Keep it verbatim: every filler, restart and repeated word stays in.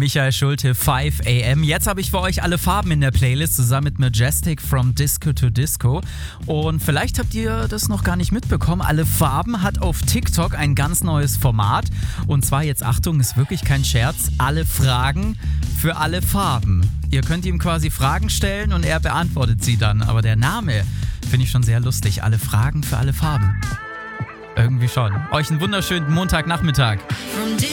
Michael Schulte, five a m. Jetzt habe ich für euch alle Farben in der Playlist zusammen mit Majestic From Disco to Disco. Und vielleicht habt ihr das noch gar nicht mitbekommen. Alle Farben hat auf TikTok ein ganz neues Format. Und zwar jetzt, Achtung, ist wirklich kein Scherz, alle Fragen für alle Farben. Ihr könnt ihm quasi Fragen stellen und er beantwortet sie dann. Aber der Name finde ich schon sehr lustig. Alle Fragen für alle Farben. Irgendwie schon. Euch einen wunderschönen Montagnachmittag. From